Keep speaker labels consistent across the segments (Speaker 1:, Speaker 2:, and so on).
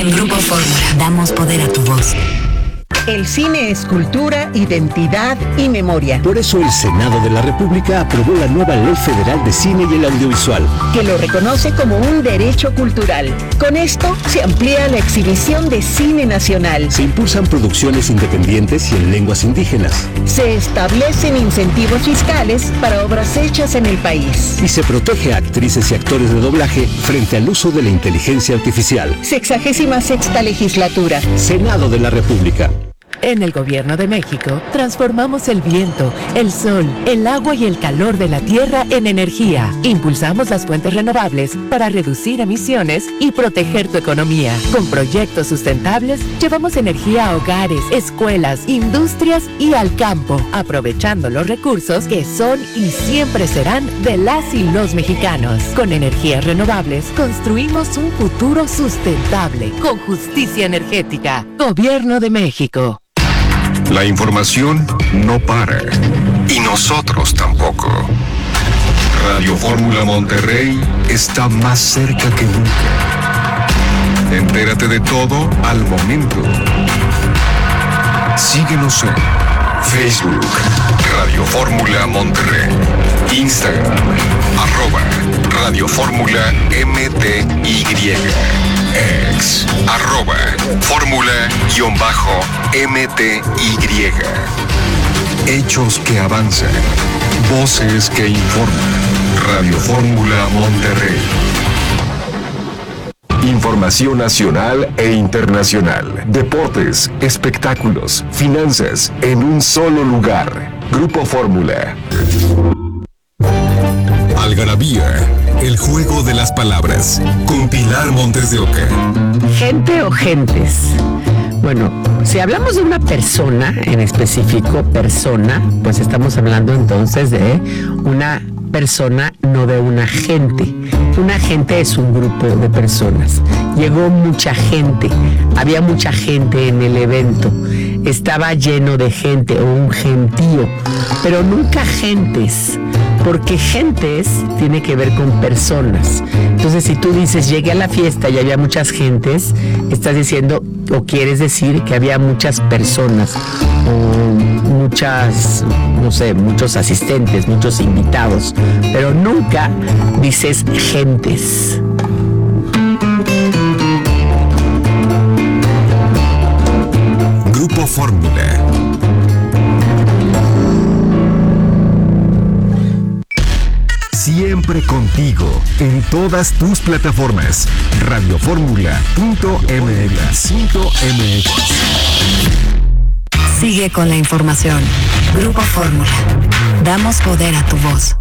Speaker 1: En Grupo Fórmula damos poder a tu voz.
Speaker 2: El cine es cultura, identidad y memoria.
Speaker 3: Por eso el Senado de la República aprobó la nueva Ley Federal de Cine y el Audiovisual,
Speaker 2: que lo reconoce como un derecho cultural. Con esto se amplía la exhibición de cine nacional.
Speaker 3: Se impulsan producciones independientes y en lenguas indígenas.
Speaker 2: Se establecen incentivos fiscales para obras hechas en el país.
Speaker 3: Y se protege a actrices y actores de doblaje frente al uso de la inteligencia artificial.
Speaker 2: 66ª legislatura.
Speaker 3: Senado de la República.
Speaker 4: En el Gobierno de México, transformamos el viento, el sol, el agua y el calor de la tierra en energía. Impulsamos las fuentes renovables para reducir emisiones y proteger tu economía. Con proyectos sustentables, llevamos energía a hogares, escuelas, industrias y al campo, aprovechando los recursos que son y siempre serán de las y los mexicanos. Con energías renovables, construimos un futuro sustentable, con justicia energética. Gobierno de México.
Speaker 5: La información no para, y nosotros tampoco. Radio Fórmula Monterrey está más cerca que nunca. Entérate de todo al momento. Síguenos en Facebook, Radio Fórmula Monterrey, Instagram, @Radio Fórmula MTY, X, @Fórmula_MTY. Hechos que avanzan, voces que informan. Radio Fórmula Monterrey. Información nacional e internacional, deportes, espectáculos, finanzas, en un solo lugar. Grupo Fórmula. Algarabía, el juego de las palabras, con Pilar Montes de Oca.
Speaker 6: ¿Gente o gentes? Bueno, si hablamos de una persona, en específico persona, pues estamos hablando entonces de una persona, no de una gente. Una gente es un grupo de personas. Llegó mucha gente, había mucha gente en el evento, estaba lleno de gente o un gentío, pero nunca gentes, porque gentes tiene que ver con personas. Entonces, si tú dices llegué a la fiesta y había muchas gentes, estás diciendo o quieres decir que había muchas personas o muchas, no sé, muchos asistentes, muchos invitados, pero nunca dices gentes.
Speaker 5: Grupo Fórmula. Siempre contigo, en todas tus plataformas. Radioformula.mx.
Speaker 1: Sigue con la información. Grupo Fórmula. Damos poder a tu voz.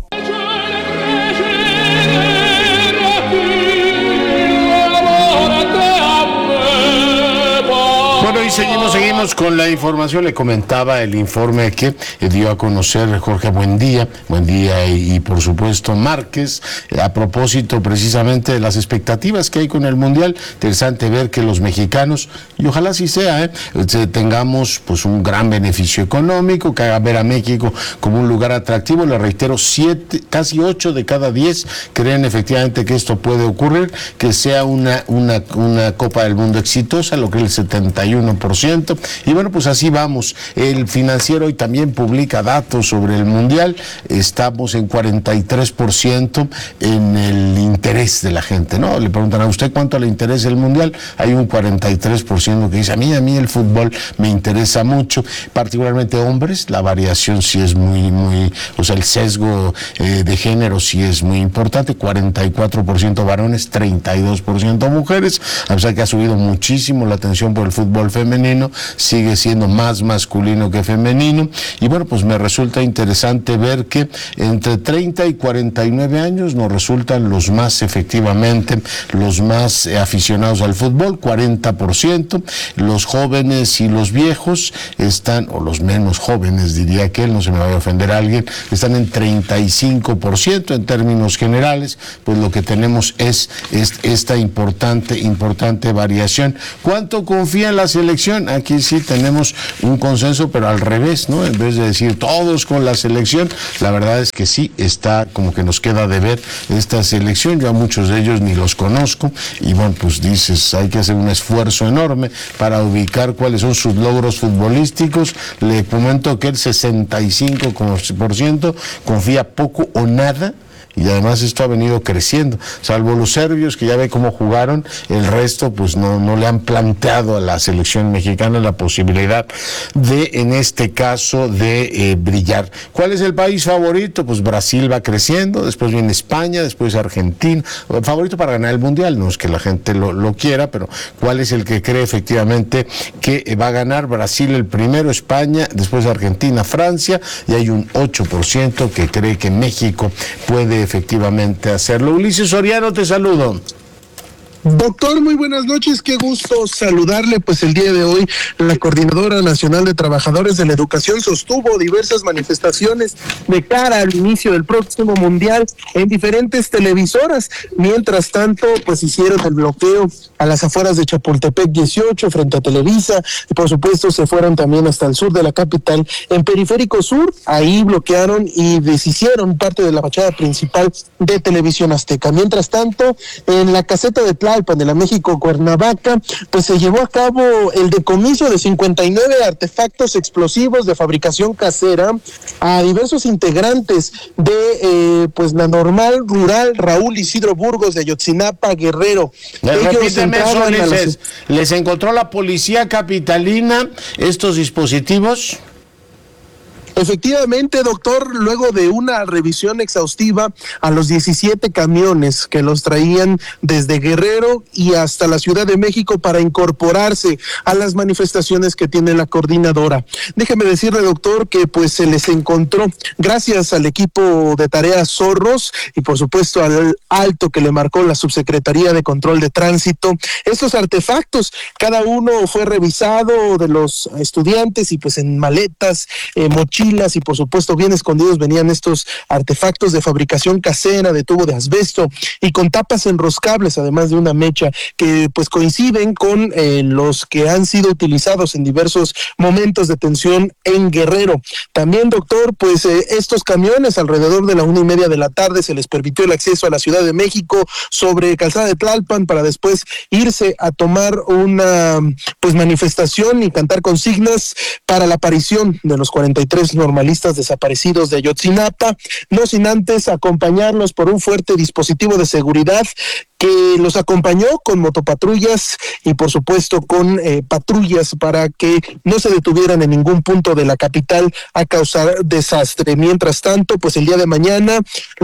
Speaker 7: Bueno, y seguimos con la información. Le comentaba el informe que dio a conocer Jorge Buendía y por supuesto Márquez, a propósito precisamente de las expectativas que hay con el Mundial. Interesante ver que los mexicanos, y ojalá así sea, tengamos pues un gran beneficio económico, que haga ver a México como un lugar atractivo. Le reitero, casi 8 de cada 10 creen efectivamente que esto puede ocurrir, que sea una Copa del Mundo exitosa, lo que es el 71%. Y bueno, pues así vamos. El Financiero hoy también publica datos sobre el Mundial. Estamos en 43% en el interés de la gente, ¿no? Le preguntan a usted cuánto le interesa el Mundial. Hay un 43% que dice, a mí el fútbol me interesa mucho, particularmente hombres. La variación sí es muy, o sea, el sesgo de género sí es muy importante. 44% varones, 32% mujeres. A pesar que ha subido muchísimo la atención por el fútbol femenino, sigue siendo más masculino que femenino. Y bueno, pues me resulta interesante ver que entre 30 y 49 años nos resultan los más aficionados al fútbol, 40%. Los jóvenes y los viejos están, o los menos jóvenes diría que, no se me vaya a ofender a alguien, están en 35%. En términos generales, pues lo que tenemos es esta importante variación. ¿Cuánto confía en la selección selección. Aquí sí tenemos un consenso, pero al revés, ¿no? En vez de decir todos con la selección, la verdad es que sí está como que nos queda de ver esta selección. Yo a muchos de ellos ni los conozco y bueno, pues dices, hay que hacer un esfuerzo enorme para ubicar cuáles son sus logros futbolísticos. Le comento que el 65% confía poco o nada. Y además esto ha venido creciendo, salvo los serbios que ya ve cómo jugaron, el resto pues no le han planteado a la selección mexicana la posibilidad de, en este caso, de brillar. ¿Cuál es el país favorito? Pues Brasil va creciendo, después viene España, después Argentina, favorito para ganar el Mundial, no es que la gente lo quiera, pero ¿cuál es el que cree efectivamente que va a ganar? Brasil el primero, España, después Argentina, Francia, y hay un 8% que cree que México puede efectivamente hacerlo. Ulises Soriano, te saludo.
Speaker 8: Doctor, muy buenas noches, qué gusto saludarle. Pues el día de hoy la Coordinadora Nacional de Trabajadores de la Educación sostuvo diversas manifestaciones de cara al inicio del próximo Mundial en diferentes televisoras. Mientras tanto, pues hicieron el bloqueo a las afueras de Chapultepec 18 frente a Televisa y por supuesto se fueron también hasta el sur de la capital en Periférico Sur. Ahí bloquearon y deshicieron parte de la fachada principal de Televisión Azteca. Mientras tanto, en la caseta de Tlalpan de la México Cuernavaca, pues se llevó a cabo el decomiso de 59 artefactos explosivos de fabricación casera a diversos integrantes de pues la Normal Rural Raúl Isidro Burgos de Ayotzinapa, Guerrero.
Speaker 7: ¿Les encontró la policía capitalina estos dispositivos?
Speaker 8: Efectivamente, doctor, luego de una revisión exhaustiva a los 17 camiones que los traían desde Guerrero y hasta la Ciudad de México para incorporarse a las manifestaciones que tiene la coordinadora. Déjeme decirle, doctor, que pues se les encontró, gracias al equipo de tareas Zorros y por supuesto al alto que le marcó la Subsecretaría de Control de Tránsito, estos artefactos, cada uno fue revisado de los estudiantes y pues en maletas, mochilas y por supuesto bien escondidos venían estos artefactos de fabricación casera de tubo de asbesto y con tapas enroscables, además de una mecha que pues coinciden con los que han sido utilizados en diversos momentos de tensión en Guerrero. También, doctor, pues estos camiones alrededor de la 1:30 de la tarde se les permitió el acceso a la Ciudad de México sobre Calzada de Tlalpan para después irse a tomar una pues manifestación y cantar consignas para la aparición de los 43 normalistas desaparecidos de Ayotzinapa, no sin antes acompañarlos por un fuerte dispositivo de seguridad que los acompañó con motopatrullas y por supuesto con patrullas para que no se detuvieran en ningún punto de la capital a causar desastre. Mientras tanto, pues el día de mañana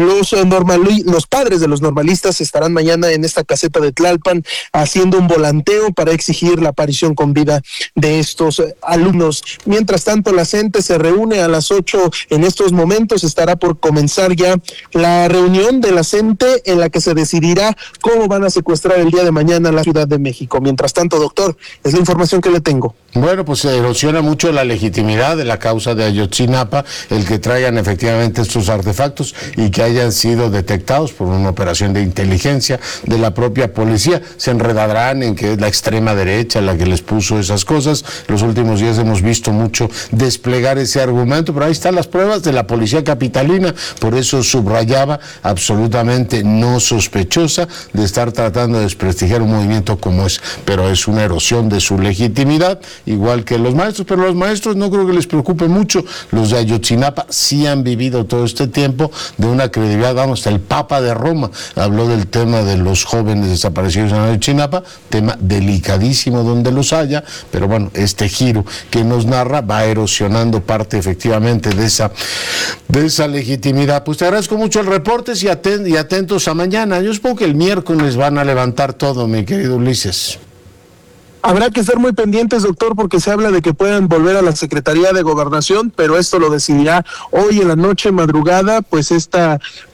Speaker 8: los padres de los normalistas estarán mañana en esta caseta de Tlalpan haciendo un volanteo para exigir la aparición con vida de estos alumnos. Mientras tanto, la gente se reúne a las 8 en estos momentos, estará por comenzar ya la reunión de la CENTE en la que se decidirá cómo van a secuestrar el día de mañana la Ciudad de México. Mientras tanto, doctor, es la información que le tengo.
Speaker 7: Bueno, pues se erosiona mucho la legitimidad de la causa de Ayotzinapa, el que traigan efectivamente estos artefactos y que hayan sido detectados por una operación de inteligencia de la propia policía. Se enredarán en que es la extrema derecha la que les puso esas cosas. Los últimos días hemos visto mucho desplegar ese argumento, pero ahí están las pruebas de la policía capitalina. Por eso subrayaba, absolutamente no sospechosa de estar tratando de desprestigiar un movimiento como es, pero es una erosión de su legitimidad, igual que los maestros, pero los maestros no creo que les preocupe mucho. Los de Ayotzinapa sí han vivido todo este tiempo de una credibilidad, vamos, hasta el Papa de Roma habló del tema de los jóvenes desaparecidos en Ayotzinapa, tema delicadísimo donde los haya, pero bueno, este giro que nos narra va erosionando parte efectivamente de esa legitimidad. Pues te agradezco mucho el reporte y atentos a mañana. Yo supongo que el miércoles van a levantar todo, mi querido Ulises.
Speaker 8: Habrá que estar muy pendientes, doctor, porque se habla de que puedan volver a la Secretaría de Gobernación, pero esto lo decidirá hoy en la noche, madrugada, pues esta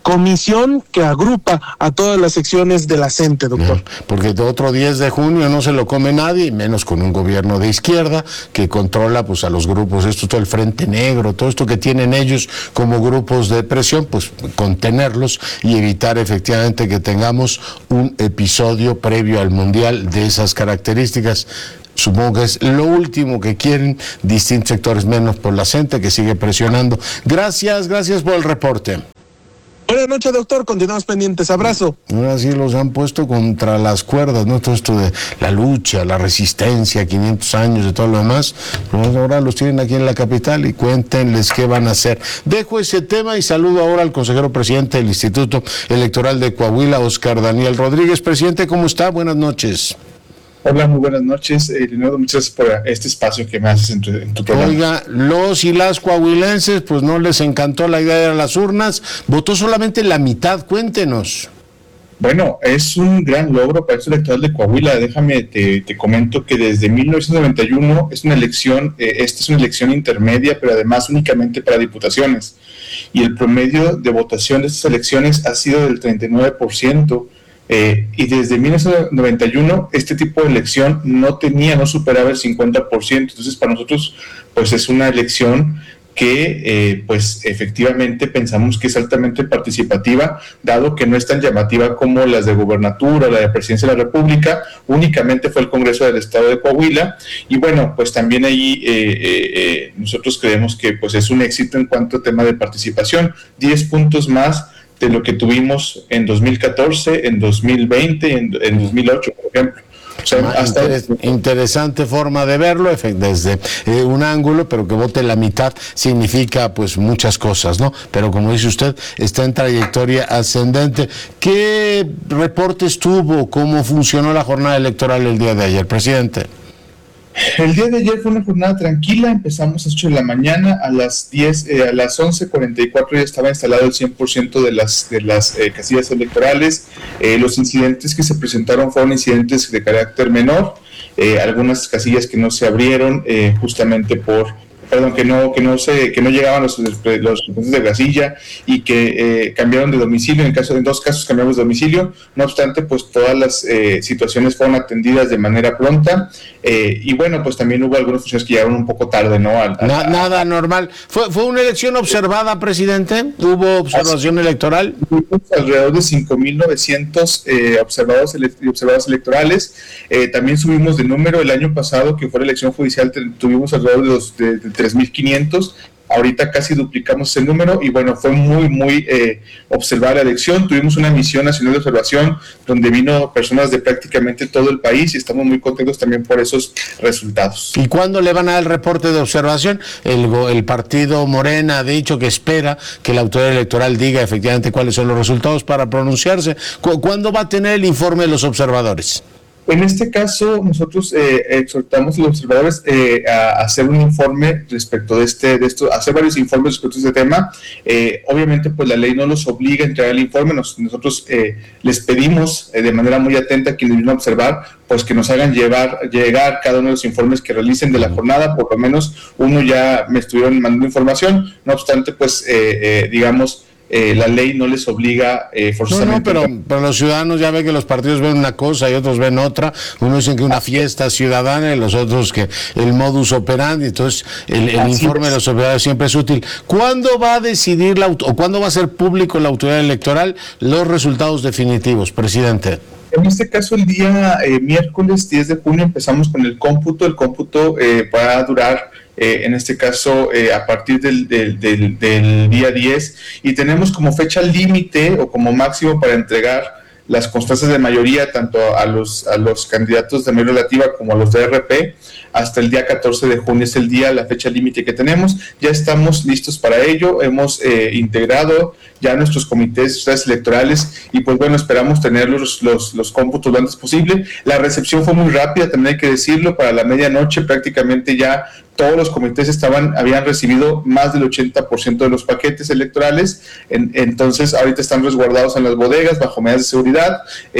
Speaker 8: comisión que agrupa a todas las secciones de la CENTE, doctor.
Speaker 7: Porque otro 10 de junio no se lo come nadie, y menos con un gobierno de izquierda que controla pues a los grupos, todo el Frente Negro, todo esto que tienen ellos como grupos de presión, pues contenerlos y evitar efectivamente que tengamos un episodio previo al Mundial de esas características. Supongo que es lo último que quieren distintos sectores, menos por la CENTE, que sigue presionando. Gracias por el reporte.
Speaker 8: Buenas noches, doctor. Continuamos pendientes. Abrazo.
Speaker 7: Ahora sí los han puesto contra las cuerdas, ¿no? Todo esto de la lucha, la resistencia, 500 años y todo lo demás. Pues ahora los tienen aquí en la capital y cuéntenles qué van a hacer. Dejo ese tema y saludo ahora al consejero presidente del Instituto Electoral de Coahuila, Oscar Daniel Rodríguez. Presidente, ¿cómo está? Buenas noches.
Speaker 9: Hola, muy buenas noches, Leonardo, muchas gracias por este espacio que me haces en tu programa.
Speaker 7: Oiga, los y las coahuilenses, pues no les encantó la idea de ir a las urnas, votó solamente la mitad, cuéntenos.
Speaker 9: Bueno, es un gran logro para el Instituto Electoral de Coahuila. Déjame, te comento que desde 1991 es una elección, esta es una elección intermedia, pero además únicamente para diputaciones. Y el promedio de votación de estas elecciones ha sido del 39%. Y desde 1991 este tipo de elección no superaba el 50%. Entonces para nosotros pues es una elección que pues efectivamente pensamos que es altamente participativa, dado que no es tan llamativa como las de gobernatura, la de presidencia de la República. Únicamente fue el Congreso del Estado de Coahuila, y bueno, pues también ahí nosotros creemos que pues es un éxito en cuanto a tema de participación, 10 puntos más de lo que tuvimos en 2014, en 2020, en 2008, por ejemplo. O sea,
Speaker 7: interesante forma de verlo desde un ángulo, pero que vote la mitad significa pues muchas cosas, ¿no? Pero como dice usted, está en trayectoria ascendente. ¿Qué reportes tuvo? ¿Cómo funcionó la jornada electoral el día de ayer, presidente?
Speaker 9: El día de ayer fue una jornada tranquila. Empezamos a las 8 de la mañana, a las 11:44 ya estaba instalado el 100% de las casillas electorales. Los incidentes que se presentaron fueron incidentes de carácter menor, algunas casillas que no se abrieron justamente que no llegaban los representantes de casilla y que cambiaron de domicilio. En 2 casos cambiamos de domicilio. No obstante, pues todas las situaciones fueron atendidas de manera pronta, y bueno, pues también hubo algunas funciones que llegaron un poco tarde, ¿no?
Speaker 7: Nada normal. ¿Fue una elección observada, presidente? ¿Hubo observación electoral?
Speaker 9: Alrededor de 5,900 observados y observadas electorales. También subimos de número. El año pasado, que fue la elección judicial, tuvimos alrededor de 3,500. Ahorita casi duplicamos el número, y bueno, fue muy observada la elección. Tuvimos una misión nacional de observación donde vino personas de prácticamente todo el país, y estamos muy contentos también por esos resultados.
Speaker 7: ¿Y cuándo le van a dar el reporte de observación? El partido Morena ha dicho que espera que la autoridad electoral diga efectivamente cuáles son los resultados para pronunciarse. ¿Cuándo va a tener el informe de los observadores?
Speaker 9: En este caso, nosotros exhortamos a los observadores a hacer un informe respecto de esto, hacer varios informes respecto a este tema. Obviamente, pues la ley no los obliga a entregar el informe. Nosotros les pedimos de manera muy atenta a quienes vienen a observar, pues que nos hagan llegar cada uno de los informes que realicen de la jornada. Por lo menos uno ya me estuvieron mandando información. No obstante, pues digamos, la ley no les obliga forzosamente.
Speaker 7: No, pero los ciudadanos ya ven que los partidos ven una cosa y otros ven otra. Unos dicen que una fiesta ciudadana y los otros que el modus operandi. Entonces el informe de los observadores siempre es útil. ¿Cuándo va a decidir o cuándo va a ser público la autoridad electoral los resultados definitivos, presidente?
Speaker 9: En este caso, el día miércoles 10 de junio empezamos con el cómputo. El cómputo va a durar, en este caso, a partir del día 10, y tenemos como fecha límite o como máximo para entregar las constancias de mayoría tanto a los candidatos de mayoría relativa como a los de RP hasta el día 14 de junio. Es la fecha límite que tenemos. Ya estamos listos para ello. Hemos integrado ya nuestros comités electorales, y pues bueno, esperamos tener los cómputos lo antes posible. La recepción fue muy rápida, también hay que decirlo. Para la medianoche prácticamente ya todos los comités habían recibido más del 80% de los paquetes electorales. Entonces ahorita están resguardados en las bodegas bajo medidas de seguridad,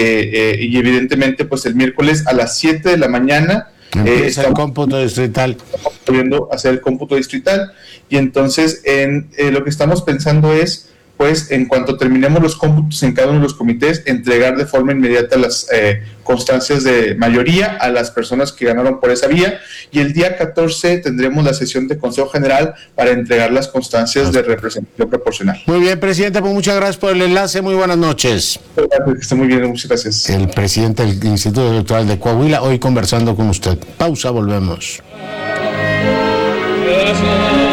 Speaker 9: y evidentemente pues el miércoles a las 7 de la mañana
Speaker 7: empieza el cómputo distrital.
Speaker 9: Estamos pudiendo hacer el cómputo distrital, y entonces lo que estamos pensando es pues en cuanto terminemos los cómputos en cada uno de los comités, entregar de forma inmediata las constancias de mayoría a las personas que ganaron por esa vía, y el día 14 tendremos la sesión de Consejo General para entregar las constancias de representación proporcional.
Speaker 7: Muy bien, presidente, pues muchas gracias por el enlace, muy buenas noches.
Speaker 9: Que esté muy bien, muchas gracias.
Speaker 7: El presidente del Instituto Electoral de Coahuila, hoy conversando con usted. Pausa, volvemos.